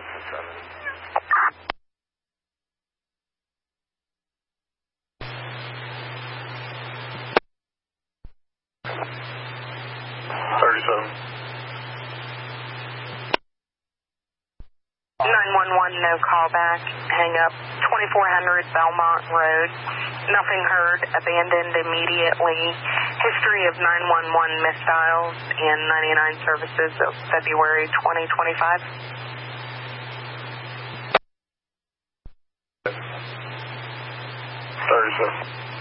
37. 911, no callback. Hang up. 2400 Belmont Road. Nothing heard. Abandoned immediately. History of 911 missed dials and 99 services of February 2025. 37.